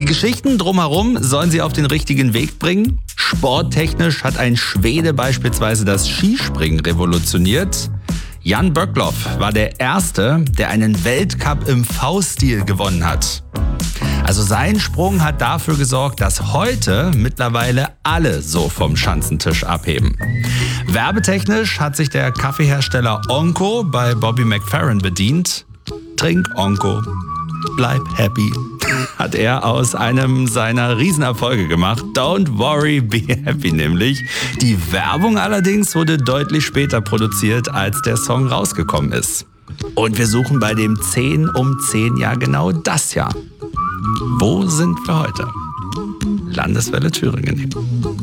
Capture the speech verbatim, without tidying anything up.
Geschichten drumherum sollen sie auf den richtigen Weg bringen. Sporttechnisch hat ein Schwede beispielsweise das Skispringen revolutioniert. Jan Böckloff war der Erste, der einen Weltcup im V-Stil gewonnen hat. Also sein Sprung hat dafür gesorgt, dass heute mittlerweile alle so vom Schanzentisch abheben. Werbetechnisch hat sich der Kaffeehersteller Onco bei Bobby McFerrin bedient. Trink Onco, bleib happy, hat er aus einem seiner Riesenerfolge gemacht. Don't worry, be happy nämlich. Die Werbung allerdings wurde deutlich später produziert, als der Song rausgekommen ist. Und wir suchen bei dem zehn um zehn ja genau das Jahr. Wo sind wir heute? Landeswelle Thüringen.